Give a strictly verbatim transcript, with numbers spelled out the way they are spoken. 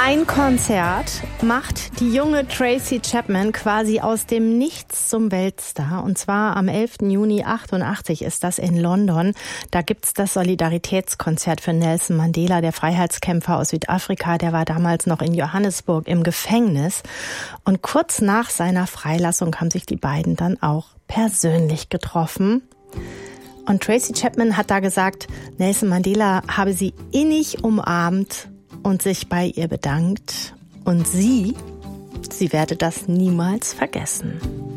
Ein Konzert macht die junge Tracy Chapman quasi aus dem Nichts zum Weltstar. Und zwar am elften Juni achtundachtzig ist das in London. Da gibt's das Solidaritätskonzert für Nelson Mandela, der Freiheitskämpfer aus Südafrika. Der war damals noch in Johannesburg im Gefängnis. Und kurz nach seiner Freilassung haben sich die beiden dann auch persönlich getroffen. Und Tracy Chapman hat da gesagt, Nelson Mandela habe sie innig umarmt und sich bei ihr bedankt. Und sie, sie werde das niemals vergessen.